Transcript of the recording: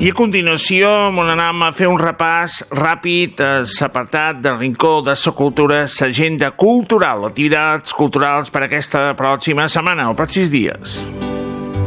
I a continuació anem a fer un repàs ràpid a l'apartat del Rincó de la Cultura, l'agenda cultural, activitats culturals per aquesta pròxima setmana o pròxims dies.